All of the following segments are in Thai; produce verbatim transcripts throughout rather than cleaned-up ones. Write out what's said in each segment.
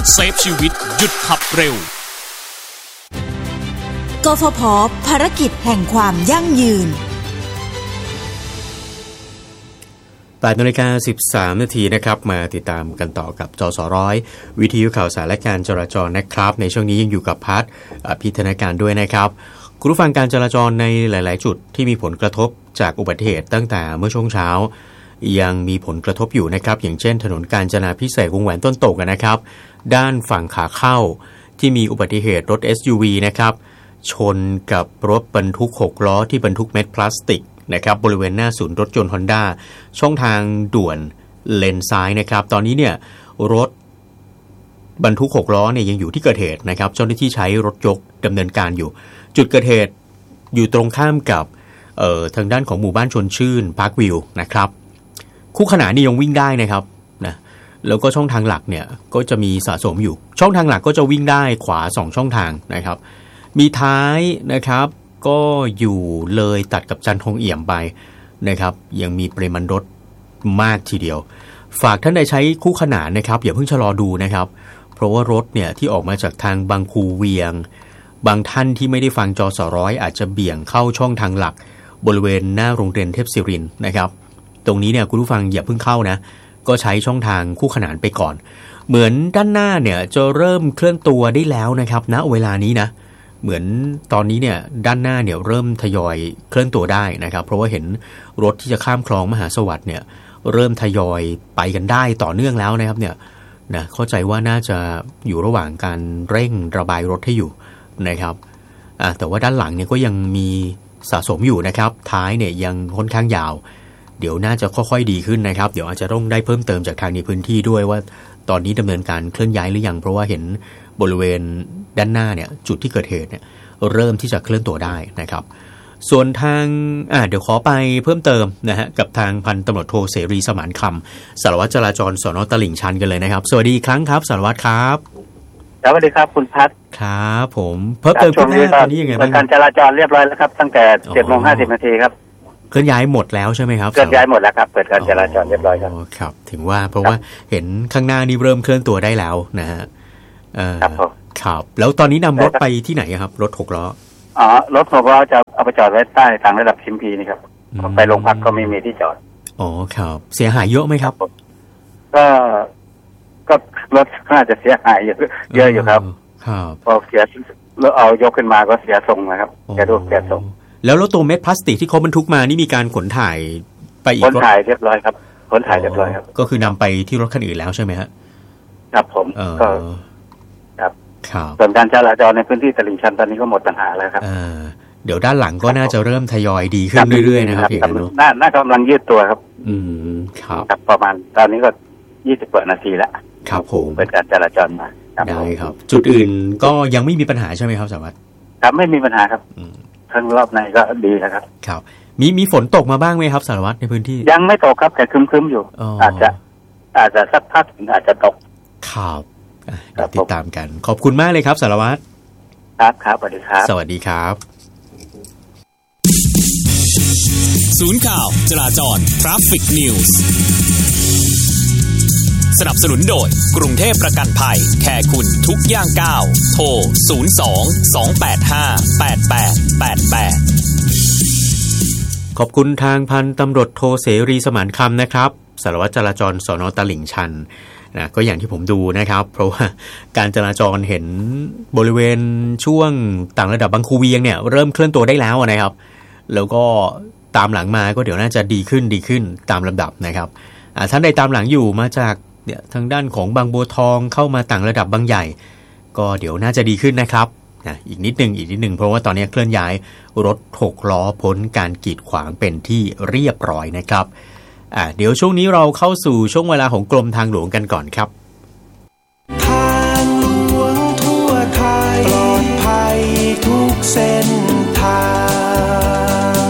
เซฟชีวิตหยุดขับเร็วกฟผ.ภารกิจแห่งความยั่งยืนแปดนาฬิกาสิบสามนาทีนะครับมาติดตามกันต่อกับจสร้อยวิทยุข่าวสารและการจราจรนะครับในช่วงนี้ยังอยู่กับพัฒน์พิธนาการด้วยนะครับคุณผู้ฟังการจราจรในหลายๆจุดที่มีผลกระทบจากอุบัติเหตุตั้งแต่เมื่อช่วงเช้ายังมีผลกระทบอยู่นะครับอย่างเช่นถนนกาญจนาภิเษกวงแหวนต้นโตกันนะครับด้านฝั่งขาเข้าที่มีอุบัติเหตุรถ เอส ยู วี นะครับชนกับรถบรรทุกหกล้อที่บรรทุกเม็ดพลาสติกนะครับบริเวณหน้าศูนย์รถยนต์ Honda ช่องทางด่วนเลนซ้ายนะครับตอนนี้เนี่ยรถบรรทุกหกล้อเนี่ยยังอยู่ที่เกิดเหตุนะครับเจ้าหน้าที่ใช้รถยกดำเนินการอยู่จุดเกิดเหตุอยู่ตรงข้ามกับเอ่อทางด้านของหมู่บ้านชวนชื่นพาร์ควิวนะครับคู่ขนานนี่ยังวิ่งได้นะครับนะแล้วก็ช่องทางหลักเนี่ยก็จะมีสะสมอยู่ช่องทางหลักก็จะวิ่งได้ขวาสองช่องทางนะครับมีท้ายนะครับก็อยู่เลยตัดกับจันทงเอี่ยมไปนะครับยังมีปริมาณรถมากทีเดียวฝากท่านใดใช้คู่ขนานนะครับอย่าเพิ่งชะลอดูนะครับเพราะว่ารถเนี่ยที่ออกมาจากทางบางคูเวียงบางท่านที่ไม่ได้ฟังจสร้อยอาจจะเบี่ยงเข้าช่องทางหลักบริเวณหน้าโรงเรียนเทพศิรินทร์นะครับตรงนี้เนี่ยคุณผู้ฟังอย่าเพิ่งเข้านะก็ใช้ช่องทางคู่ขนานไปก่อนเหมือนด้านหน้าเนี่ยจะเริ่มเคลื่อนตัวได้แล้วนะครับณเวลานี้นะเหมือนตอนนี้เนี่ยด้านหน้าเนี่ยเริ่มทยอยเคลื่อนตัวได้นะครับเพราะว่าเห็นรถที่จะข้ามคลองมหาสวัสดิ์เนี่ยเริ่มทยอยไปกันได้ต่อเนื่องแล้วนะครับเนี่ยนะเข้าใจว่าน่าจะอยู่ระหว่างการเร่งระบายรถให้อยู่นะครับอ่ะแต่ว่าด้านหลังเนี่ยก็ยังมีสะสมอยู่นะครับท้ายเนี่ยยังค่อนข้างยาวเดี๋ยวน่าจะค่อยๆดีขึ้นนะครับเดี๋ยวอาจจะต้องได้เพิ่มเติมจากทางในพื้นที่ด้วยว่าตอนนี้ดำเนินการเคลื่อนย้ายหรือยังเพราะว่าเห็นบริเวณด้านหน้าเนี่ยจุดที่เกิดเหตุเนี่ยเริ่มที่จะเคลื่อนตัวได้นะครับส่วนทางอ่าเดี๋ยวขอไปเพิ่มเติมนะฮะกับทางพันตำรวจโทเสรีสมานคำสารวัตรจราจรสน.ตลิ่งชันกันเลยนะครับสวัสดีอีกครั้งครับสารวัตรครับสวัสดีครับคุณพัฒน์ครับผมเพิ่มเติมขึ้นหน้าตอนนี้ยังไงบ้างการจราจรเรียบร้อยแล้วครับตั้งแต่ เจ็ดโมงห้าสิบ นาทีครับเคลื่อนย้ายหมดแล้วใช่ไหมครับเคลื่อนย้ายหมดแล้วครับเปิดการจราจรเรียบร้อยครับครับถึงว่าเพราะว่าเห็นข้างหน้านี่เริ่มเคลื่อนตัวได้แล้วนะฮะครับผมครับแล้วตอนนี้นำรถไปที่ไหนครับรถหกล้ออ๋อรถหกล้อจะเอาไปจอดไว้ใต้ทางระดับชิมพีนี่ครับไปโรงพักก็ไม่มีที่จอดอ๋อครับเสียหายเยอะไหมครับก็ก็รถน่าจะเสียหายเยอะเยอะอยู่ครับครับพอเสียแล้วเอายกขึ้นมาก็เสียทรงนะครับเสียรูปเสียทรงแล้วรถตัวเม็ดพลาสติกที่เขาบรรทุกมานี่มีการขนถ่ายไปอีกขนถ่ายเรียบร้อยครับขนถ่ายเรียบร้อยครับก็คือนำไปที่รถคันอื่นแล้วใช่ไหมฮะครับผมก็ครับส่วนการจราจรในพื้นที่ตลิ่งชันตอนนี้ก็หมดปัญหาแล้วครับเดี๋ยวด้านหลังก็น่าจะเริ่มทยอยดีขึ้นเรื่อยๆนะครับพี่นุ๊กน่าน่ากำลังยืดตัวครับอืมครับประมาณตอนนี้ก็ยี่สิบกว่านาทีแล้วครับผมเปิดการจราจรมาได้ครับจุดอื่นก็ยังไม่มีปัญหาใช่ไหมครับสารวัตรครับไม่มีปัญหาครับทั้งรอบในก็ดีนะครับครับมีมีฝนตกมาบ้างไหมครับสารวัตรในพื้นที่ยังไม่ตกครับแต่ครึ้มๆอยู่อาจจะอาจจะสักพักอาจจะตกครับติดตามกันขอบคุณมากเลยครับสารวัตรครับครับสวัสดีครับสวัสดีครับศูนย์ข่าวจราจร Traffic News สนับสนุนโดยกรุงเทพประกันภัยแค่คุณทุกย่างก้าวโทรศูนย์ สอง สอง แปด ห้า แปด แปด แปด แปดขอบคุณทางพันตำรวจโทเสรีสมานคำนะครับสารวัตรจราจรสน.ตลิ่งชันนะก็อย่างที่ผมดูนะครับเพราะว่าการจราจรเห็นบริเวณช่วงต่างระดับบางคูเวียงเนี่ยเริ่มเคลื่อนตัวได้แล้วนะครับแล้วก็ตามหลังมาก็เดี๋ยวน่าจะดีขึ้นดีขึ้นตามลำดับนะครับท่านใดตามหลังอยู่มาจากเนี่ยทางด้านของบางบัวทองเข้ามาต่างระดับบางใหญ่ก็เดี๋ยวน่าจะดีขึ้นนะครับนะอีกนิดนึงอีกนิดนึงเพราะว่าตอนนี้เคลื่อนย้ายรถหกล้อพ้นการกีดขวางเป็นที่เรียบร้อยนะครับอ่ะเดี๋ยวช่วงนี้เราเข้าสู่ช่วงเวลาของกรมทางหลวงกันก่อนครับทางหลวงทั่วไทยปลอดภัยทุกเส้นทาง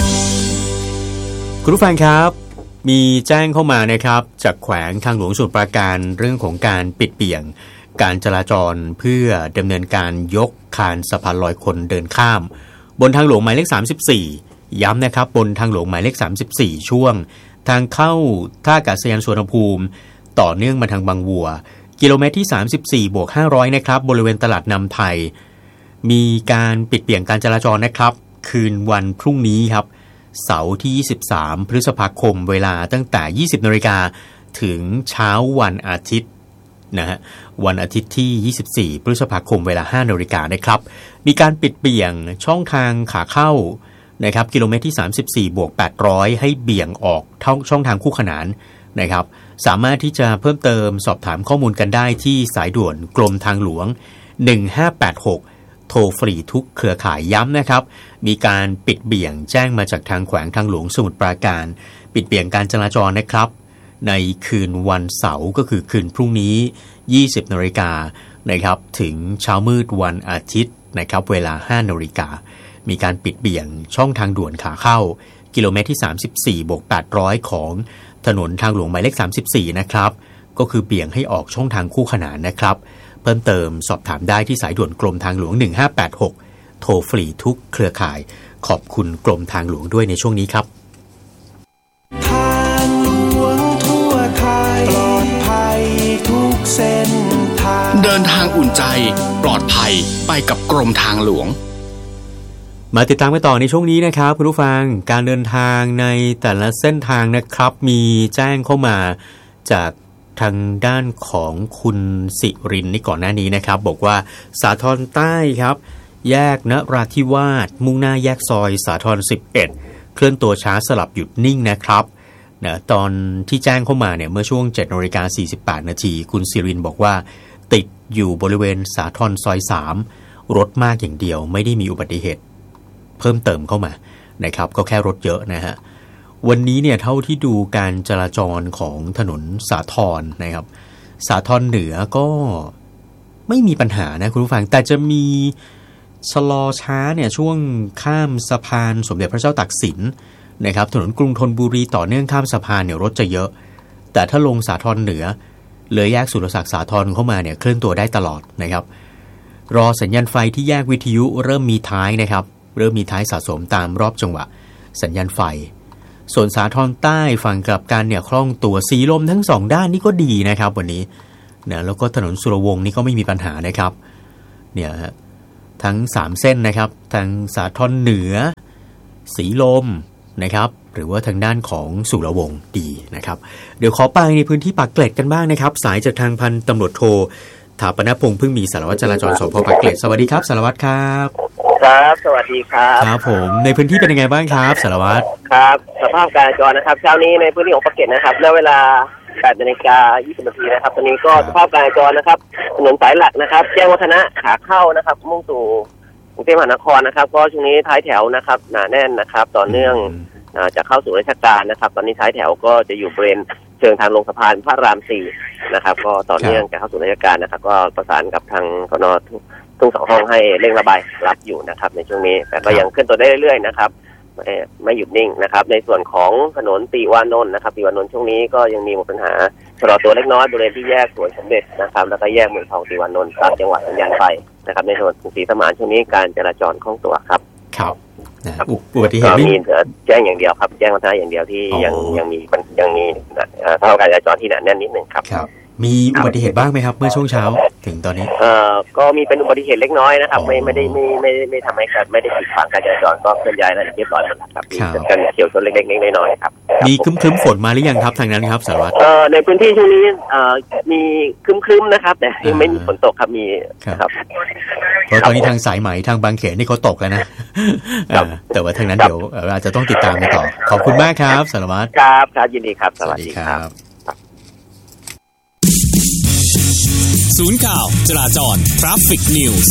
คุณผู้ฟังครับมีแจ้งเข้ามานะครับจากแขวงทางหลวงสมุทรปราการเรื่องของการปิดเบี่ยงการจราจรเพื่อดำเนินการยกคานสะพานลอยคนเดินข้ามบนทางหลวงหมายเลขสามสิบสี่ย้ำนะครับบนทางหลวงหมายเลขสามสิบสี่ช่วงทางเข้าท่าอากาศยานสุวรรณภูมิต่อเนื่องมาทางบางวัวกิโลเมตรที่สามสิบสี่บวกห้าร้อยนะครับบริเวณตลาดนำไทยมีการปิดเปลี่ยนการจราจรนะครับคืนวันพรุ่งนี้ครับเสาร์ที่ยี่สิบสามพฤษภาคมเวลาตั้งแต่ ยี่สิบนาฬิกาถึงเช้าวันอาทิตย์นะฮะวันอาทิตย์ที่ยี่สิบสี่พฤษภาคมเวลา ห้านาฬิกานะครับมีการปิดเบี่ยงช่องทางขาเข้านะครับกิโลเมตรที่สามสิบสี่บวกแปดร้อยให้เบี่ยงออกช่องทางคู่ขนานนะครับสามารถที่จะเพิ่มเติมสอบถามข้อมูลกันได้ที่สายด่วนกรมทางหลวงหนึ่งห้าแปดหกโทรฟรีทุกเครือข่ายย้ำนะครับมีการปิดเบี่ยงแจ้งมาจากทางแขวงทางหลวงสมุทรปราการปิดเบี่ยงการจราจรนะครับในคืนวันเสาร์ก็คือคืนพรุ่งนี้ ยี่สิบนาฬิกานะครับถึงเช้ามืดวันอาทิตย์นะครับเวลา ห้านาฬิกามีการปิดเบี่ยงช่องทางด่วนขาเข้ากิโลเมตรที่สามสิบสี่บวกแปดร้อยของถนนทางหลวงหมายเลขสามสิบสี่นะครับก็คือเบี่ยงให้ออกช่องทางคู่ขนานนะครับเพิ่มเติมสอบถามได้ที่สายด่วนกรมทางหลวงหนึ่งห้าแปดหกโทรฟรีทุกเครือข่ายขอบคุณกรมทางหลวงด้วยในช่วงนี้ครับทางหลวงทั่วไทยปลอดภัยทุกเส้นทางเดินทางอุ่นใจปลอดภัยไปกับกรมทางหลวงมาติดตามกันต่อในช่วงนี้นะครับคุณผู้ฟังการเดินทางในแต่ละเส้นทางนะครับมีแจ้งเข้ามาจากทางด้านของคุณสิรินนี่ก่อนหน้านี้นะครับบอกว่าสาทรใต้ครับแยกนราธิวาสมุ่งหน้าแยกซอยสาทรสิบเอ็ดเคลื่อนตัวช้าสลับหยุดนิ่งนะครับนะตอนที่แจ้งเข้ามาเนี่ยเมื่อช่วง เจ็ดนาฬิกาสี่สิบแปดนาทีคุณสิรินบอกว่าติดอยู่บริเวณสาทรซอยสามรถมากอย่างเดียวไม่ได้มีอุบัติเหตุเพิ่มเติมเข้ามานะครับก็แค่รถเยอะนะฮะวันนี้เนี่ยเท่าที่ดูการจราจรของถนนสาทรนะครับสาทรเหนือก็ไม่มีปัญหานะคุณผู้ฟังแต่จะมีชะลอช้าเนี่ยช่วงข้ามสะพานสมเด็จพระเจ้าตากสินนะครับถนนกรุงธนบุรีต่อเนื่องข้ามสะพานเนี่ยรถจะเยอะแต่ถ้าลงสาทรเหนือเลยแยกสุรศักดิ์สาทรเข้ามาเนี่ยเคลื่อนตัวได้ตลอดนะครับรอสัญญาณไฟที่แยกวิทยุเริ่มมีท้ายนะครับเริ่มมีท้ายสะสมตามรอบจังหวะสัญญาณไฟส่วนสาทรใต้ฝั่งกลับกันเนี่ยคล่องตัวสีลมทั้งสองด้านนี่ก็ดีนะครับวันนี้นะแล้วก็ถนนสุรวงศ์นี่ก็ไม่มีปัญหานะครับเนี่ยฮะทั้งสามเส้นนะครับทางสาทรเหนือสีลมนะครับหรือว่าทางด้านของสุรวงศ์ดีนะครับเดี๋ยวขอไปในพื้นที่ปากเกร็ดกันบ้างนะครับสายจากทางพันตำรวจโทถาปนพงษ์พึ่งมีสารวัตรจราจรสพปากเกร็ดสวัสดีครับสารวัตรครับครับสวัสดีครับครับผมในพื้นที่เป็นยังไงบ้างครับสารวัตรครับสภาพการจราจรนะครับเช้านี้ในพื้นที่ของปากเกร็ดนะครับณเวลา แปดนาฬิกายี่สิบนาทีนะครับตอนนี้ก็สภาพการจราจรนะครับถนนสายหลักนะครับแจ้งวัฒนะขาเข้านะครับมุ่งสู่กรุงเทพมหานครนะครับก็ช่วงนี้ท้ายแถวนะครับหนาแน่นนะครับต่อเนื่องจะเข้าสู่ราชการนะครับตอนนี้ท้ายแถวก็จะอยู่บริเวณเชิงทางลงสะพานพระรามสี่นะครับก็ต่อเนื่องจะเข้าสู่ราชการนะครับก็ประสานกับทางกน.ทุ่งสองห้องให้เร่งระบายรับอยู่นะครับในช่วงนี้แต่ก็ยังเคลื่อนตัวได้เรื่อยๆนะครับไม่ไม่หยุดนิ่งนะครับในส่วนของถนนติวานนท์นะครับติวานนท์ช่วงนี้ก็ยังมีปัญหาชะลอตัวเล็กน้อยบริเวณที่แยกสวนสมเด็จนะครับแล้วก็แยกเมืองทองติวานนท์ตามจังหวัดสัญญาณไฟนะครับในถนนศรีสมานช่วงนี้การจราจรคล่องตัวครับครับอุบัติเหตุมีแจ้งอย่างเดียวครับแจ้งวัฒนะอย่างเดียวที่ยังยังมียังมีเท่าการจราจรที่หนาแน่นนิดนึงครับมีอุบัติเหตุบ้างไหมครับเมื่อช่วงเช้าถึงตอนนี้เอ่อก็มีเป็นอุบัติเหตุเล็กน้อยนะครับไม่ไม่ได้ไม่ไม่ไม่ทำให้การไม่ได้ขีดขวางการจราจรก็เคลื่อนย้ายแล้วเรียบร้อยแล้วครับมีการเฉี่ยวชนเล็กๆน้อยๆครับมีครึ้มๆฝนมาหรือยังครับทางนั้นครับสารวัตรเอ่อในพื้นที่ช่วงนี้เอ่อมีครึ้มๆนะครับแต่ยังไม่มีฝนตกครับมีครับเพราะตอนนี้ทางสายไหมทางบางเขนนี่เขาตกแล้วนะแต่ว่าทางนั้นเดี๋ยวอาจจะต้องติดตามกันต่อขอบคุณมากครับสารวัตรครับครับยินดีครับสวัสดีครับศูนย์ข่าวจราจร Traffic News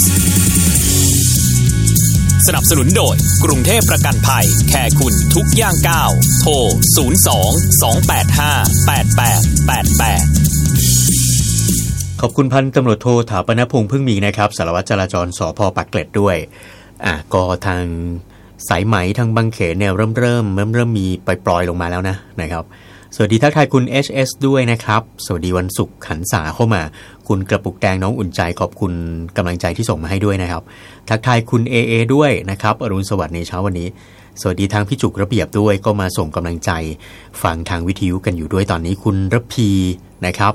สนับสนุนโดยกรุงเทพประกันภัยแค่คุณทุกย่างก้าวโทรศูนย์ สอง สอง แปด ห้า แปด แปด แปด แปดขอบคุณพันตำรวจโทถาปนพงษ์พึ่งมีนะครับสารวัตรจราจรสภ.ปากเกร็ดด้วยอ่ะก็ทางสายไหมทางบางเขนเนี่ยเริ่มเริ่มเริ่มเริ่มมีปล่อยๆลงมาแล้วนะนะครับสวัสดีทักทายคุณ เอช เอส ด้วยนะครับสวัสดีวันศุกร์ขันษาเข้ามาคุณกระปุกแดงน้องอุ่นใจขอบคุณกำลังใจที่ส่งมาให้ด้วยนะครับทักทายคุณ เอ เอ ด้วยนะครับอรุณสวัสดิ์ในเช้าวันนี้สวัสดีทางพี่จุกระเบียบด้วยก็มาส่งกำลังใจฟังทางวิทยุกันอยู่ด้วยตอนนี้คุณระพีนะครับ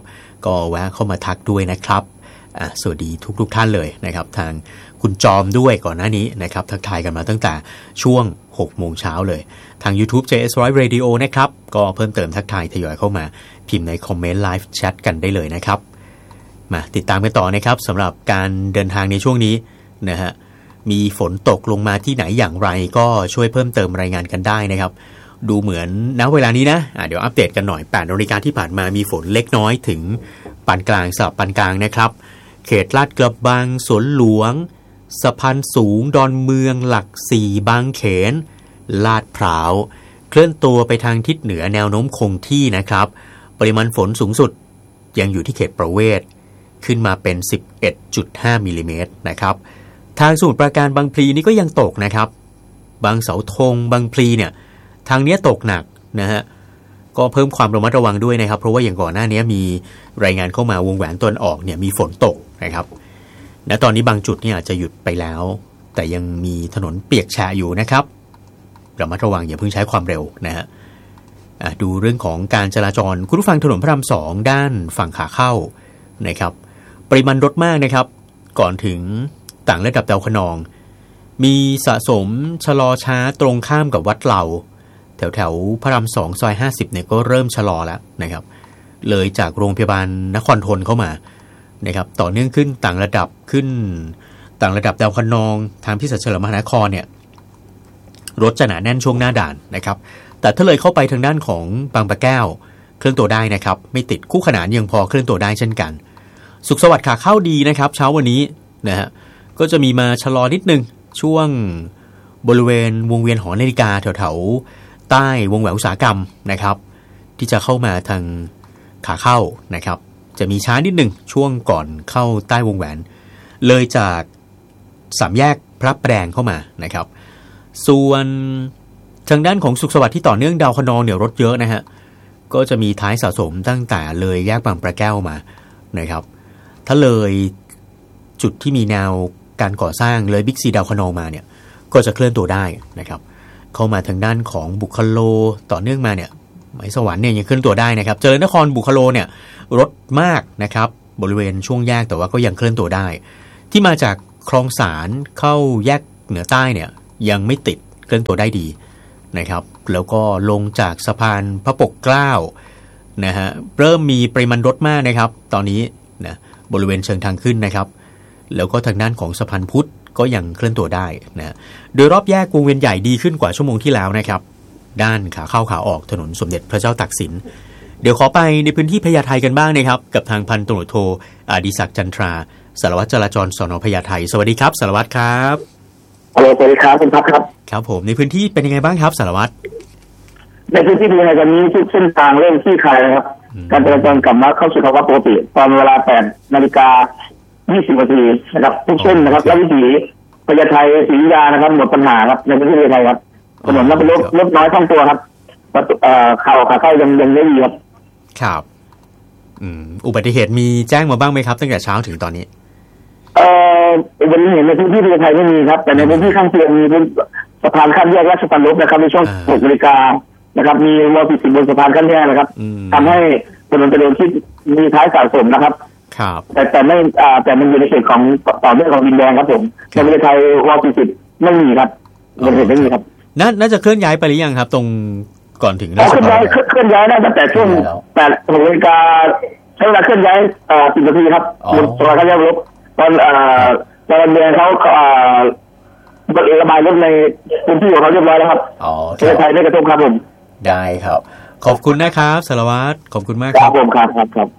ก็แวะเข้ามาทักด้วยนะครับอ่ะสวัสดีทุกๆท่านเลยนะครับทางคุณจอมด้วยก่อนหน้านี้นะครับทักทายกันมาตั้งแต่ช่วงหกโมงเช้าเลยทาง YouTube เจ เอส หนึ่งร้อย Radio นะครับก็เพิ่มเติมทักทายทยอยเข้ามาพิมพ์ในคอมเมนต์ไลฟ์แชทกันได้เลยนะครับมาติดตามกันต่อนะครับสำหรับการเดินทางในช่วงนี้นะฮะมีฝนตกลงมาที่ไหนอย่างไรก็ช่วยเพิ่มเติมรายงานกันได้นะครับดูเหมือนณเวลานี้นะอ่ะเดี๋ยวอัปเดตกันหน่อยแปดนาฬิกาที่ผ่านมามีฝนเล็กน้อยถึงปานกลางสลับปานกลางนะครับเขตลาดกระบังสวนหลวงสะพานสูงดอนเมืองหลักสี่บางเขนลาดพร้าวเคลื่อนตัวไปทางทิศเหนือแนวโน้มคงที่นะครับปริมาณฝนสูงสุดยังอยู่ที่เขตประเวศขึ้นมาเป็น สิบเอ็ดจุดห้า มิลลิเมตรนะครับทางสมุทรปราการบางพลีนี่ก็ยังตกนะครับบางเสาธงบางพลีเนี่ยทางนี้ตกหนักนะฮะก็เพิ่มความระมัดระวังด้วยนะครับเพราะว่าอย่างก่อนหน้านี้มีรายงานเข้ามาวงแหวนตะวันออกเนี่ยมีฝนตกนะครับณตอนนี้บางจุดเนี่ยอาจจะหยุดไปแล้วแต่ยังมีถนนเปียกแฉะอยู่นะครับระมัดระวังอย่าเพิ่งใช้ความเร็วนะฮะดูเรื่องของการจราจรคุณผู้ฟังถนนพระรามสองด้านฝั่งขาเข้านะครับปริมาณรถมากนะครับก่อนถึงต่างระดับดาวคะนองมีสะสมชะลอช้าตรงข้ามกับวัดเหล่าแถวแถวพระรามสองซอยห้าสิบเนี่ยก็เริ่มชะลอแล้วนะครับเลยจากโรงพยาบาลนครธนเข้ามานะครับต่อเนื่องขึ้นต่างระดับขึ้นต่างระดับดาวคะนองทางพิเศษเฉลิมมหานครเนี่ยรถจะหนาแน่นช่วงหน้าด่านนะครับแต่ถ้าเลยเข้าไปทางด้านของบางปะแก้วเคลื่อนตัวได้นะครับไม่ติดคู่ขนานยังพอเคลื่อนตัวได้เช่นกันสุขสวัสดิ์ขาเข้าดีนะครับเช้าวันนี้นะฮะก็จะมีมาชะลอนิดนึงช่วงบริเวณวงเวียนหอนาฬิกาแถวๆใต้วงแหวนอุตสาหกรรมนะครับที่จะเข้ามาทางขาเข้านะครับจะมีช้านิดนึงช่วงก่อนเข้าใต้วงแหวนเลยจากสามแยกพระประแดงเข้ามานะครับส่วนทางด้านของสุขสวัสดิ์ที่ต่อเนื่องดาวคะนองเนี่ยรถเยอะนะฮะก็จะมีท้ายสะสมตั้งแต่เลยแยกบางปะแก้วมานะครับถ้าเลยจุดที่มีแนวการก่อสร้างเลยบิ๊กซีดาวคะนองมาเนี่ยก็จะเคลื่อนตัวได้นะครับเข้ามาทางด้านของบุคโลต่อเนื่องมาเนี่ยหมายสวรรค์เนี่ยยังเคลื่อนตัวได้นะครับเจริญนครบุคโลเนี่ยรถมากนะครับบริเวณช่วงแยกแต่ว่าก็ยังเคลื่อนตัวได้ที่มาจากคลองสารเข้าแยกเหนือใต้เนี่ยยังไม่ติดเคลื่อนตัวได้ดีนะครับแล้วก็ลงจากสะพานพระปกเกล้านะฮะเริ่มมีปริมาณรถมากนะครับตอนนี้นะบริเวณเชิงทางขึ้นนะครับแล้วก็ทางด้านของสะพานพุทธก็ยังเคลื่อนตัวได้นะโดยรอบแยกวงเวียนใหญ่ดีขึ้นกว่าชั่วโมงที่แล้วนะครับด้านขาเข้าขาออกถนนสมเด็จพระเจ้าตากสินเดี๋ยวขอไปในพื้นที่พญาไทกันบ้างนะครับกับทางพันตำรวจโทอดิศักดิ์จันทราสารวัตรจราจรสน.พญาไทสวัสดีครับสารวัตรครับฮัลโหลสวัสดีครับคุณพักครับครับผมในพื้นที่เป็นยังไงบ้างครับสารวัตรในพื้นที่เป็นยังไงกันนี้ทุกเส้นทางเริ่มคลี่คลายนะครับการจราจรกลับมาเข้าสู่ภาวะปกติตอนเวลาแปดนาฬิกายี่สิบนาทีนะครับทุกเส้นนะครับและวิถีพญาไทศรีวิทยานะครับหมดปัญหาครับในพื้นที่พญาไทครับถนนรับรถรถน้อยท่องตัวครับเอ่อข่าวขาเข้ายังยังไม่ดีครับครับอืมอุบัติเหตุมีแจ้งมาบ้างไหมครับตั้งแต่เช้าถึงตอนนี้เอ่อวันนี้เห็นในพื้นที่พญาไทไม่มีครับแต่ในพื้นที่ข้างเคียงมีสะพานข้ามแยกราชปรลบนะครับในช่วงหกนาฬิกานะครับมีรถติดบนสะพานข้ามแยกนะครับทำให้ถนนเป็นถนนที่มีท้ายสะสมนะครับครับแต่แต่ไม่อ่าแต่มันอยู่ในเขตของต่อเนื่องของดินแดงครับผมในประเทศไทยวอลสิบไม่มีครับในเขตไม่มีครับน่าจะเคลื่อนย้ายไปหรือยังครับตรงก่อนถึงเคลื่อนย้ายเคลื่อนย้ายได้ตั้งแต่ช่วงแปดนาฬิกาใช้เวลาเคลื่อนย้ายอ่าสิบนาทีครับบนสะพานข้ามแยกรถตอนอ่าตอนเดือนเขาอ่าระบายรถในพื้นที่ของเขาเรียบร้อยแล้วครับอ๋อประเทศไทยไม่กระทบครับผมได้ครับขอบคุณนะครับสารวัตรขอบคุณมากครับผมครับครับครับ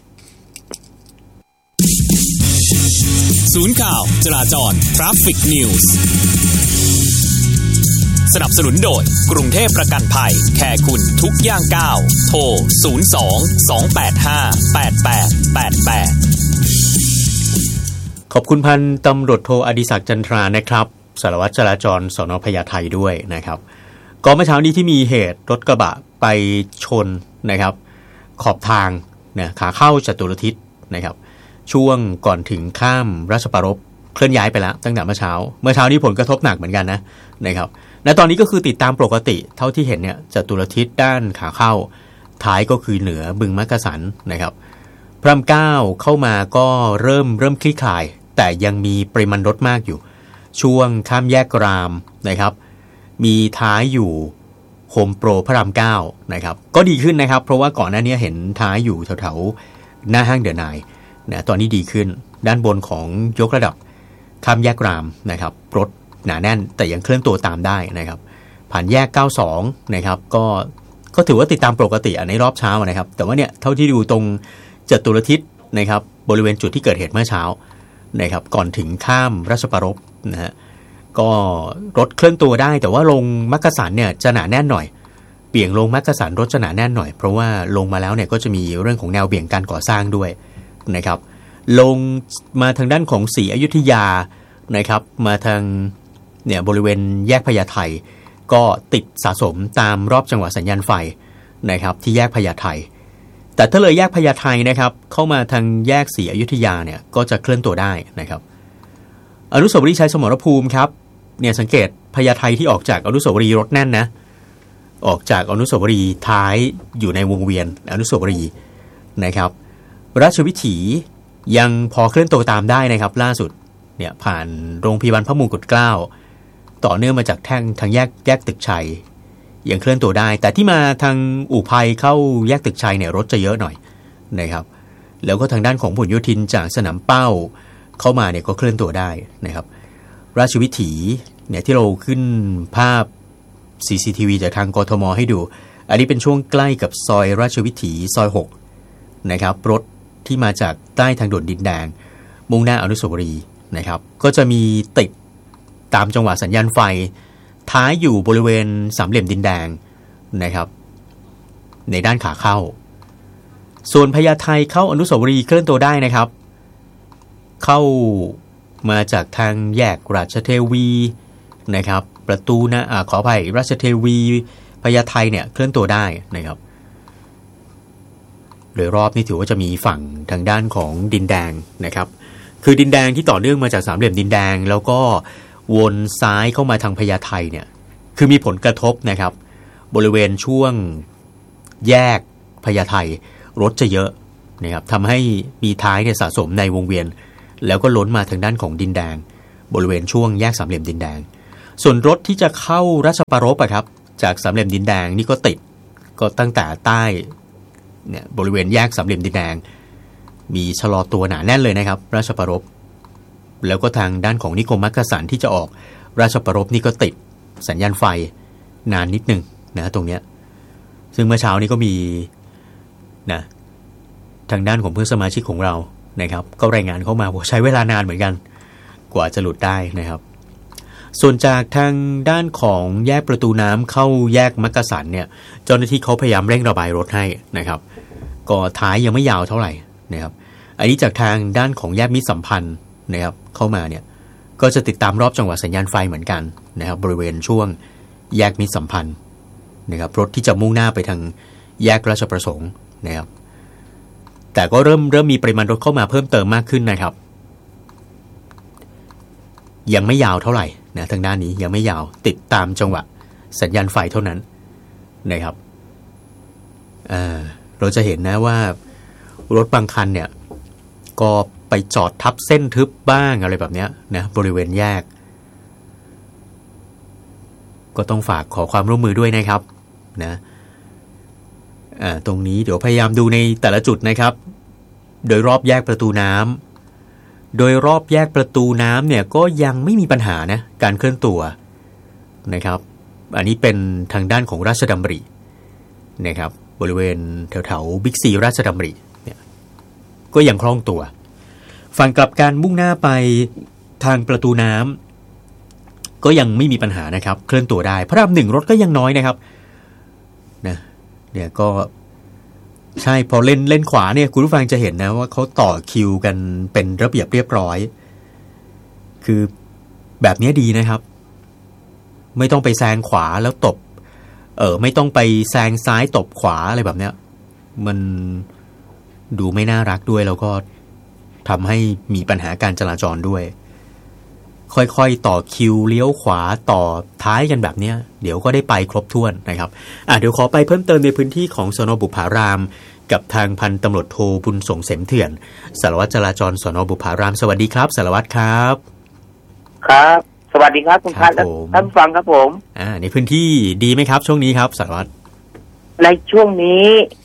ศูนย์ข่าวจราจร Traffic News สนับสนุนโดยกรุงเทพประกันภัยแค่คุณทุกย่างก้าวโทรศูนย์ สอง สอง แปด ห้า แปด แปด แปด แปดขอบคุณพันตำรวจโทอดิศักดิ์จันทรานะครับสารวัตรจราจรสน.พญาไทด้วยนะครับก็เมื่อเช้านี้ที่มีเหตุรถกระบะไปชนนะครับขอบทางนะขาเข้าจตุรทิศนะครับช่วงก่อนถึงข้ามราชปรลบเคลื่อนย้ายไปแล้วตั้งแต่เมื่อเช้าเมื่อเช้านี้ผลกระทบหนักเหมือนกันนะนะครับและตอนนี้ก็คือติดตามปกติเท่าที่เห็นเนี่ยจตุรทิศด้านขาเข้าท้ายก็คือเหนือบึงมักกะสันนะครับพระรามเก้าเข้ามาก็เริ่มเริ่มคลี่คลายแต่ยังมีปริมาณรถมากอยู่ช่วงข้ามแยกรามนะครับมีท้ายอยู่โฮมโปรพระรามเก้านะครับก็ดีขึ้นนะครับเพราะว่าก่อนหน้านี้เห็นท้ายอยู่แถวๆหน้าห้างเดอะไนน์นะตอนนี้ดีขึ้นด้านบนของยกระดับข้ามแยกรามนะครับรถหนาแน่นแต่ยังเคลื่อนตัวตามได้นะครับผ่านแยกเก้าสิบสองนะครับก็ก็ถือว่าติดตามปกติในรอบเช้านะครับแต่ว่าเนี่ยเท่าที่ดูตรงจตุรทิศนะครับบริเวณจุดที่เกิดเหตุเมื่อเช้านะครับก่อนถึงข้ามราชปรภนะฮะก็รถเคลื่อนตัวได้แต่ว่าลงมักกะสันเนี่ยจะหนาแน่นหน่อยเบี่ยงลงมักกะสันรถจะหนาแน่นหน่อยเพราะว่าลงมาแล้วเนี่ยก็จะมีเรื่องของแนวเบี่ยงการก่อสร้างด้วยนะครับลงมาทางด้านของศรีอยุธยานะครับมาทางเนี่ยบริเวณแยกพญาไทก็ติดสะสมตามรอบจังหวะสัญญาณไฟนะครับที่แยกพญาไทแต่ถ้าเลยแยกพญาไทนะครับเข้ามาทางแยกศรีอยุธยาเนี่ยก็จะเคลื่อนตัวได้นะครับอนุสาวรีย์ชัยสมรภูมิครับเนี่ยสังเกตพญาไทที่ออกจากอนุสาวรีย์รถแน่นนะออกจากอนุสาวรีย์ท้ายอยู่ในวงเวียนอนุสาวรีย์นะครับราชวิถียังพอเคลื่อนตัวตามได้นะครับล่าสุดเนี่ยผ่านโรงพยาบาลพระมงกุฎเกล้าต่อเนื่องมาจากแท่งทางแยกแยกตึกชัยยังเคลื่อนตัวได้แต่ที่มาทางอู่ไพเข้าแยกตึกชัยเนี่ยรถจะเยอะหน่อยนะครับแล้วก็ทางด้านของผลโยธินจากสนามเป้าเข้ามาเนี่ยก็เคลื่อนตัวได้นะครับราชวิถีเนี่ยที่เราขึ้นภาพ ซี ซี ที วี จากทางกทมให้ดูอันนี้เป็นช่วงใกล้กับซอยราชวิถีซอยหกนะครับรถที่มาจากใต้ทางด่วนดินแดงมุ่งหน้าอนุสาวรีย์นะครับก็จะมีติดตามจังหวะสัญญาณไฟท้ายอยู่บริเวณสามเหลี่ยมดินแดงนะครับในด้านขาเข้าส่วนพญาไทเข้าอนุสาวรีย์เคลื่อนตัวได้นะครับเข้ามาจากทางแยกราชเทวีนะครับประตูนะอ่าขออภัยราชเทวีพญาไทเนี่ยเคลื่อนตัวได้นะครับโดยรอบนี้ถือว่าจะมีฝั่งทางด้านของดินแดงนะครับคือดินแดงที่ต่อเนื่องมาจากสามเหลี่ยมดินแดงแล้วก็วนซ้ายเข้ามาทางพญาไทเนี่ยคือมีผลกระทบนะครับบริเวณช่วงแยกพญาไทรถจะเยอะนะครับทำให้มีท้ายเนี่ยสะสมในวงเวียนแล้วก็ล้นมาทางด้านของดินแดงบริเวณช่วงแยกสามเหลี่ยมดินแดงส่วนรถที่จะเข้าราชปรภอะครับจากสามเหลี่ยมดินแดงนี่ก็ติดก็ตั้งแต่ใต้เนี่ยบริเวณแยกสามเหลี่ยมดินแดงมีชะลอตัวหนาแน่นเลยนะครับราชปรภแล้วก็ทางด้านของนิคมมักกะสันที่จะออกราชปรภนี่ก็ติดสัญญาณไฟนานนิดนึงนะตรงเนี้ยซึ่งเมื่อเช้านี้ก็มีนะทางด้านของเพื่อนสมาชิกของเรานะครับก็รายงานเข้ามาว่าใช้เวลานานเหมือนกันกว่าจะหลุดได้นะครับส่วนจากทางด้านของแยกประตูน้ำเข้าแยกมักกะสันเนี่ยเจ้าหน้าที่เขาพยายามเร่งระบายรถให้นะครับก็ท้ายยังไม่ยาวเท่าไหร่นะครับอันนี้จากทางด้านของแยกมิตรสัมพันธ์นะครับเข้ามาเนี่ยก็จะติดตามรอบจังหวะสัญญาณไฟเหมือนกันนะครับบริเวณช่วงแยกมิตรสัมพันธ์นะครับรถที่จะมุ่งหน้าไปทางแยกราชประสงค์นะครับแต่ก็เริ่มเริ่มมีปริมาณรถเข้ามาเพิ่มเติมมากขึ้นนะครับยังไม่ยาวเท่าไหร่นะทางด้านนี้ยังไม่ยาวติดตามจังหวะสัญญาณไฟเท่านั้นนะครับอ่าเราจะเห็นนะว่ารถบางคันเนี่ยก็ไปจอดทับเส้นทึบบ้างอะไรแบบนี้นะบริเวณแยกก็ต้องฝากขอความร่วมมือด้วยนะครับนะอ่าตรงนี้เดี๋ยวพยายามดูในแต่ละจุดนะครับโดยรอบแยกประตูน้ำโดยรอบแยกประตูน้ำเนี่ยก็ยังไม่มีปัญหานะการเคลื่อนตัวนะครับอันนี้เป็นทางด้านของราชดำรินะครับบริเวณแถวๆบิ๊กซีราชดำริเนี่ยก็ยังคล่องตัวฝั่งกลับการมุ่งหน้าไปทางประตูน้ำก็ยังไม่มีปัญหานะครับเคลื่อนตัวได้พระรามหนึ่งรถก็ยังน้อยนะครับนะเนี่ยก็ใช่พอเล่นเล่นขวาเนี่ยคุณผู้ฟังจะเห็นนะว่าเขาต่อคิวกันเป็นระเบียบเรียบร้อยคือแบบนี้ดีนะครับไม่ต้องไปแซงขวาแล้วตบเออไม่ต้องไปแซงซ้ายตบขวาอะไรแบบเนี้ยมันดูไม่น่ารักด้วยแล้วก็ทำให้มีปัญหาการจราจรด้วยค่อยๆต่อคิวเลี้ยวขวาต่อท้ายกันแบบเนี้ยเดี๋ยวก็ได้ไปครบถ้วนนะครับอ่ะเดี๋ยวขอไปเพิ่มเติมในพื้นที่ของสน.บุพารามกับทางพันตำรวจโทบุญส่งเสมเถื่อนสารวัตรจราจรสน.บุพารามสวัสดีครับสารวัตรครับครับสวัสดีครับคุณพัฒน์และท่านฟังครับผมอ่าในพื้นที่ดีไหมครับช่วงนี้ครับสารวัตรในช่วงนี้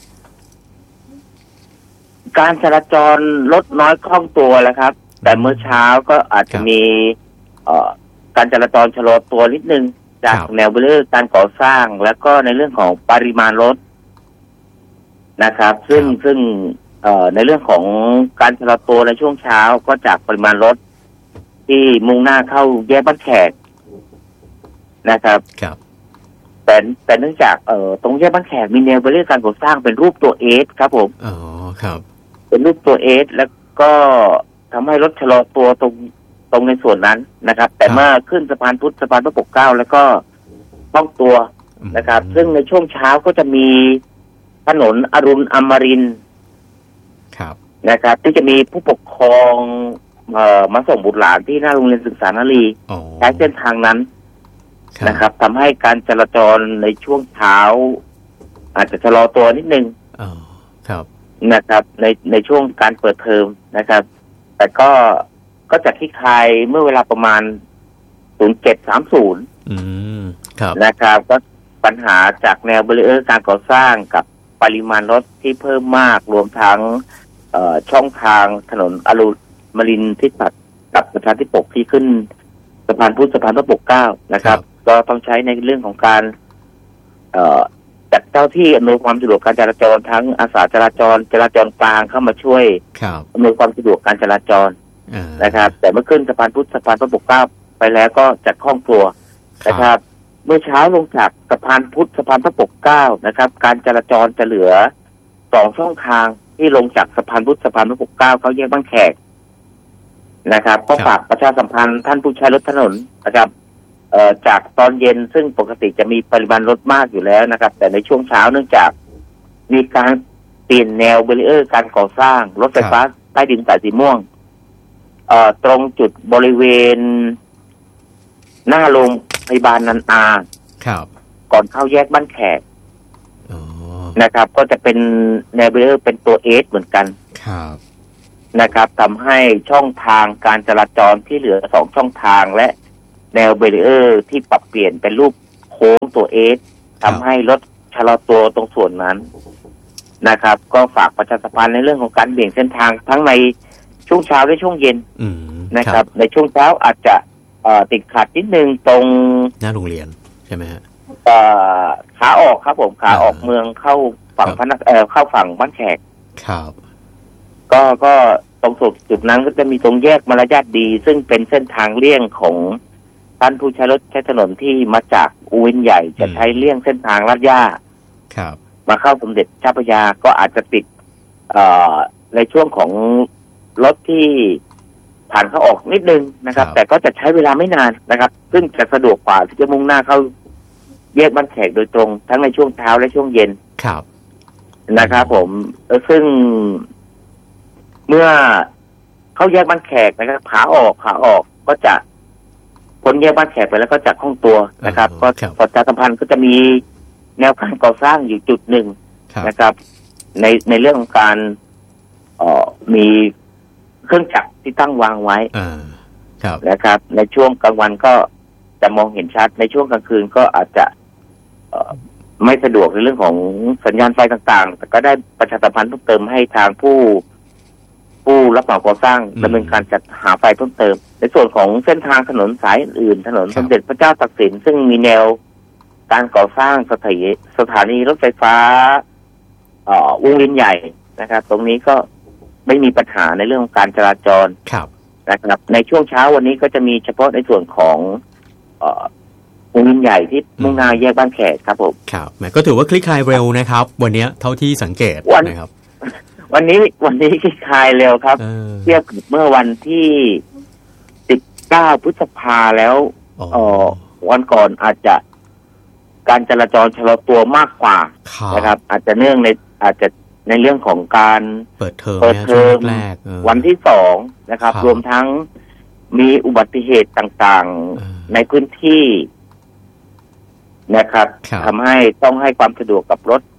การจราจรลดน้อยคล่องตัวแล้วครับแต่เมื่อเช้าก็อาจจะมีเอ่อการจราจรชะลอตัวนิดนึงจากแนวเบรียร์การก่อสร้างแล้วก็ในเรื่องของปริมาณรถนะครับซึ่งซึ่งเอ่อในเรื่องของการชะลอตัวในช่วงเช้าก็จากปริมาณรถที่มุ่งหน้าเข้าแยกบ้านแขกนะครับครับแต่แต่เนื่องจากเอ่อตรงแยกบ้านแขกมีแนวเบรียร์การก่อสร้างเป็นรูปตัวเอสครับผมอ๋อครับเป็นรูปตัวเอสแล้วก็ทำให้รถชะลอตัวตรงตรงในส่วนนั้นนะครับแต่เมื่อขึ้นสะพานพุทธสะพานพระปกเกล้าแล้วก็คล่องตัวนะครับซึ่งในช่วงเช้าก็จะมีถนนอรุณอมรินทร์ครับนะครับที่จะมีผู้ปกครองเอ่อมาส่งบุตรหลานที่หน้าโรงเรียนศึกษานารีใช้เส้นทางนั้นนะครับทำให้การจราจรในช่วงเช้าอาจจะชะลอตัวนิดนึงอ๋อครับนะครับในในช่วงการเปิดเทอมนะครับแต่ก็ก็จะคลี่คลายเมื่อเวลาประมาณศูนย์เจ็ดสามศูนย์อืมครับนะครับก็ปัญหาจากแนวเบรียร์การก่อสร้างกับปริมาณรถที่เพิ่มมากรวมทั้งเอ่อช่องทางถนนอรุณอมรินทร์ที่ตัดกับสะพานที่ปกที่ขึ้นสะพานพุทธสะพานพระปกเกล้านะครับก็ต้องใช้ในเรื่องของการเอ่อจัดเจ้าที่อำนวยความสะดวกการจราจรทั้งอาสาจราจรจราจรกลางเข้ามาช่วยอำนวยความสะดวกการจราจรนะครับแต่เมื่อขึ้นสะพานพุทธสะพานพระปกเกล้าไปแล้วก็จัดคล่องตัวนะครับเมื่อเช้าลงจากสะพานพุทธสะพานพระปกเกล้านะครับการจราจรจะเหลือสองช่องทางที่ลงจากสะพานพุทธสะพานพระปกเกล้าเขาแยกบ้านแขกนะครับก็ฝากประชาสัมพันธ์ท่านผู้ใช้รถถนนนะครับเอ่อจากตอนเย็นซึ่งปกติจะมีปริมาณรถมากอยู่แล้วนะครับแต่ในช่วงเช้าเนื่องจากมีการเปลี่ยนแนวเบรียร์การก่อสร้างรถไฟฟ้าใต้ดินสายสีม่วงเอ่อตรงจุดบริเวณหน้าโรงพยาบาลนันอาครับก่อนเข้าแยกบ้านแขกนะครับก็จะเป็นแนวเบรียร์เป็นตัวเอสเหมือนกันครับนะครับทำให้ช่องทางการจราจรที่เหลือสองช่องทางและแนวเบรียร์ที่ปรับเปลี่ยนเป็นรูปโค้งตัวเอสทำให้รถชะลอตัวตรงส่วนนั้นนะครับก็ฝากประชาสัมพันธ์ในเรื่องของการเบี่ยงเส้นทางทั้งในช่วงเช้าและช่วงเย็นนะครับในช่วงเช้าอาจจะติดขัดนิดนึงตรงหน้าโรงเรียนใช่ไหมฮะขาออกครับผมขาออกเมืองเข้าฝั่งพนักเอ่อเข้าฝั่งบ้านแขกครับก็ก็ตรงจุดนั้นก็จะมีตรงแยกมารยาทดีซึ่งเป็นเส้นทางเลี่ยงของท่านผู้ใช้รถใช้ถนนที่มาจากอุวินใหญ่จะใช้เลี่ยงเส้นทางลาดย่าครับมาเข้าสมเด็จเจ้าพระยาก็อาจจะติดเอ่อในช่วงของรถที่ผ่านเข้าออกนิดนึงนะครับแต่ก็จะใช้เวลาไม่นานนะครับซึ่งจะสะดวกกว่าที่จะมุ่งหน้าเข้าแยกบ้านแขกโดยตรงทั้งในช่วงเช้าและช่วงเย็นครับนะครับผมซึ่งเมื่อเข้าแยกบ้านแขกนะครับขาออกขาออกก็จะพ้นแยกบ้านแขกไปแล้วก็จะคล่องตัวนะครับก็ประชาสัมพันธ์ก็จะมีแนวการก่อสร้างอยู่จุดหนึ่งนะครับในในเรื่องของการเอ่อมีเครื่องจักรที่ตั้งวางไว้นะครับในช่วงกลางวันก็จะมองเห็นชัดในช่วงกลางคืนก็อาจจะไม่สะดวกในเรื่องของสัญญาณไฟต่างๆแต่ก็ได้ประชาสัมพันธ์เพิ่มเติมให้ทางผู้ผู้รับเหมาก่อสร้างดำเนินการจัดหาไฟเพิ่มเติมในส่วนของเส้นทางถนนสายอื่นถนนสมเด็จพระเจ้าตากสินซึ่งมีแนวการก่อสร้างสถานีสถานีรถไฟฟ้าเอ่อวงเวียนใหญ่นะครับตรงนี้ก็ไม่มีปัญหาในเรื่องของการจราจรนะครับในช่วงเช้าวันนี้ก็จะมีเฉพาะในส่วนของเอ่อวงเวียนใหญ่ที่มุ่งหน้าแยกบ้านแขกครับผมครับแหมก็ถือว่าคลี่คลายเร็วนะครับวันนี้เท่าที่สังเกตนะครับวันนี้วันนี้คลี่คลายเร็วครับเทียบกับเมื่อวันที่สิบเก้าพฤษภาแล้วเอ่อวันก่อนอาจจะการจราจรชะลอตัวมากกว่านะครับอาจจะเนื่องในอาจจะในเรื่องของการเปิดเทอมเปิดเทอมวันที่สองนะครับรวมทั้งมีอุบัติเหตุต่างๆในพื้นที่นะครับทำให้ต้องให้ความสะดวกกับรถ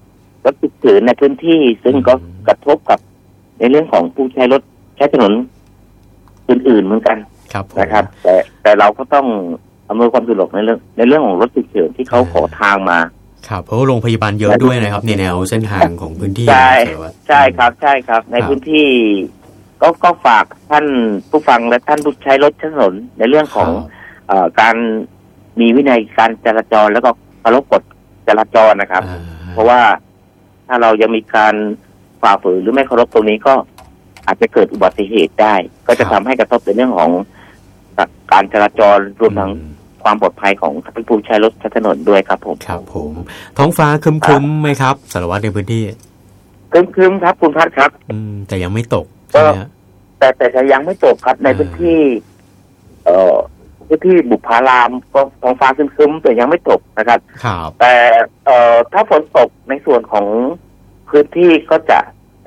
รถฉุกเฉินในพื้นที่ซึ่งก็กระทบกับในเรื่องของผู้ใช้รถใช้ถนนอื่นๆเหมือนกันนะครับแต่แต่เราก็ต้องอำนวยความสะดวกในเรื่องในเรื่องของรถฉุกเฉินที่เขาขอทางมาครับเพราะโรงพยาบาลเยอะด้วยนะครับในแนวเส้นทางของพื้นที่ใช่ใช่ครับใช่ครับในพื้นที่ก็ก็ฝากท่านผู้ฟังและท่านผู้ใช้รถใช้ถนนในเรื่องของเอ่อการมีวินัยการจราจรแล้วก็เคารพกฎจราจรนะครับเพราะว่าถ้าเรายังมีการฝ่าฝืนหรือไม่เคารพตรงนี้ก็อาจจะเกิดอุบัติเหตุได้ก็จะทำให้กระทบในเรื่องของการจราจรรวมทั้งความปลอดภัยของผู้ใช้รถใช้ถนนด้วยครับผมครับผมท้องฟ้าครึ้มๆไหมครับสารวัตรในพื้นที่ครึ้มๆครับคุณพัฒน์ครับอืมแต่ยังไม่ตกก็แต่แต่ยังไม่ตกครับในพื้นที่เอ่อพื้นที่บุพารามก็ท้องฟ้าครึ้มๆแต่ยังไม่ตกนะครับครับแต่เอ่อถ้าฝนตกในส่วนของพื้นที่ก็จะ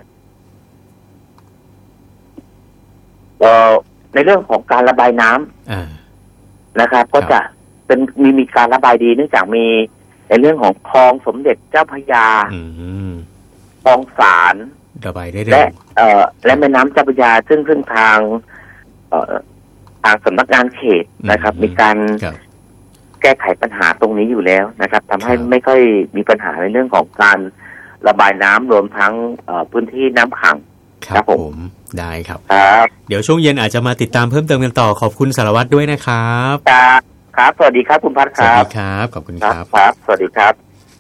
เอ่อในเรื่องของการระบายน้ำนะครับก็จะเป็นมีมีการระบายดีเนื่องจากมีในเรื่องของคลองสมเด็จเจ้าพระยาคลองสารระบายได้และเอ่อและแม่น้ำเจ้าพระยาซึ่งซึ่งทางเอ่อทางสำนักงานเขตนะครับมีการแก้ไขปัญหาตรงนี้อยู่แล้วนะครับทำให้ไม่ค่อยมีปัญหาในเรื่องของการระบายน้ำรวมทั้งพื้นที่น้ำขังครับผมได้ครับครับเดี๋ยวช่วงเย็นอาจจะมาติดตามเพิ่มเติมกันต่อขอบคุณสารวัตรด้วยนะครับครับครับสวัสดีครับคุณพัฒน์ครับสวัสดีครับขอบคุณครับครับสวัสดีครับ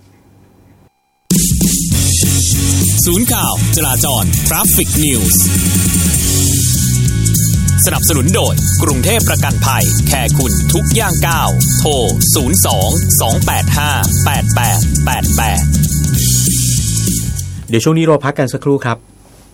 ศูนย์ข่าวจราจร Traffic News สนับสนุนโดยกรุงเทพประกันภัยแค่คุณทุกย่างก้าวโทรศูนย์ สอง สอง แปด ห้า แปด แปด แปด แปดเดี๋ยวช่วงนี้เราพักกันสักครู่ครับ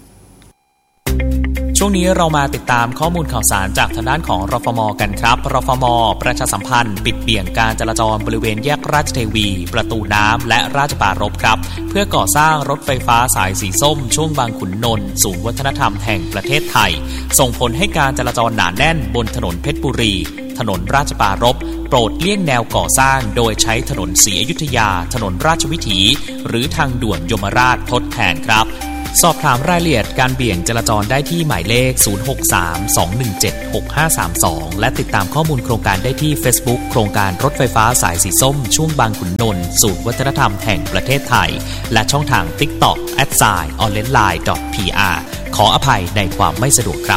ช่วงนี้เรามาติดตามข้อมูลข่าวสารจากทางด้านของรฟม.กันครับรฟม.ประชาสัมพันธ์ปิดเบี่ยงการจราจรบริเวณแยกราชเทวีประตูน้ำและราชปรารภครับเพื่อก่อสร้างรถไฟฟ้าสายสีส้มช่วงบางขุนนนท์ศูนย์วัฒนธรรมแห่งประเทศไทยส่งผลให้การจราจรหนาแน่นบนถนนเพชรบุรีถนนราชปรารภโปรดเลี่ยงแนวก่อสร้างโดยใช้ถนนศรีอยุธยาถนนราชวิถีหรือทางด่วนยมราชทดแทนครับสอบถามรายละเอียดการเบี่ยงจราจรได้ที่หมายเลขศูนย์ หก สาม สอง หนึ่ง เจ็ด หก ห้า สาม สองและติดตามข้อมูลโครงการได้ที่ Facebook โครงการรถไฟฟ้าสายสีส้มช่วงบางขุนนนท์ศูนย์วัฒนธรรมแห่งประเทศไทยและช่องทาง TikTok แอท ไซน์ ออนไลน์ไลน์ ดอท พี อาร์ ขออภัยในความไม่สะดวกครับ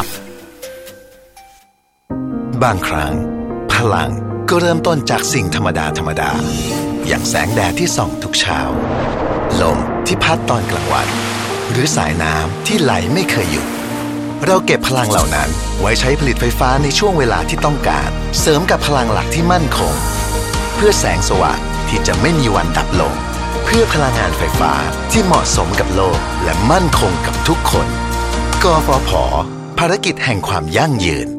บางครั้งพลังก็เริ่มต้นจากสิ่งธรรมดาธรรมดาอย่างแสงแดดที่ส่องทุกเช้าลมที่พัดตอนกลางวันหรือสายน้ำที่ไหลไม่เคยหยุดเราเก็บพลังเหล่านั้นไว้ใช้ผลิตไฟฟ้าในช่วงเวลาที่ต้องการเสริมกับพลังหลักที่มั่นคงเพื่อแสงสว่างที่จะไม่มีวันดับลงเพื่อพลังงานไฟฟ้าที่เหมาะสมกับโลกและมั่นคงกับทุกคนกฟผ.ภารกิจแห่งความยั่งยืน